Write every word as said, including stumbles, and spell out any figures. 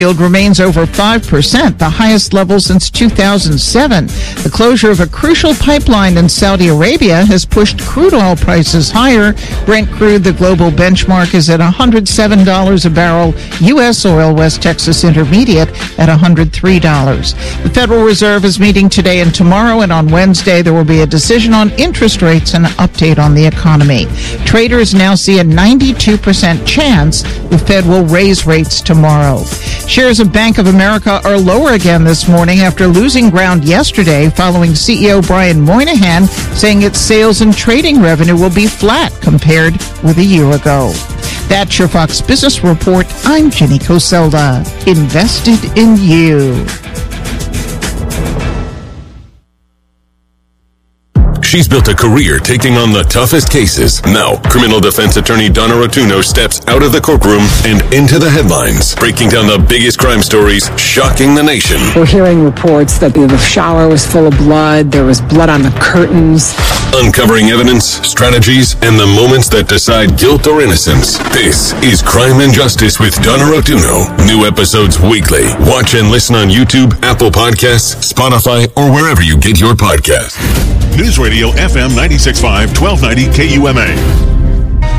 Yield remains over five percent, the highest level since two thousand seven. The closure of a crucial pipeline in Saudi Arabia has pushed crude oil prices higher. Brent crude, the global benchmark, is at one hundred seven dollars a barrel. U S oil, West Texas Intermediate, at one hundred three dollars. The Federal Reserve is meeting today and tomorrow, and on Wednesday there will be a decision on interest rates and an update on the economy. Traders now see a ninety-two percent chance the Fed will raise rates tomorrow. Shares of Bank of America are lower again this morning after losing ground yesterday following C E O Brian Moynihan saying its sales and trading revenue will be flat compared with a year ago. That's your Fox Business Report. I'm Jenny Coselda. Invested in you. She's built a career taking on the toughest cases. Now, criminal defense attorney Donna Rotuno steps out of the courtroom and into the headlines, breaking down the biggest crime stories shocking the nation. We're hearing reports that the shower was full of blood, there was blood on the curtains. Uncovering evidence, strategies, and the moments that decide guilt or innocence. This is Crime and Justice with Donna Rotuno. New episodes weekly. Watch and listen on YouTube, Apple Podcasts, Spotify, or wherever you get your podcasts. News Radio F M ninety-six point five, twelve ninety K U M A.